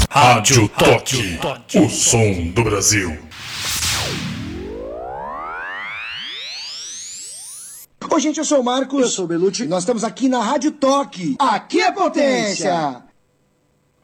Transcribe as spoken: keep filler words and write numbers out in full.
Rádio Toque, o som do Brasil. Oi, gente, eu sou o Marcos. Eu sou o Belucci. Nós estamos aqui na Rádio Toque. Aqui é potência!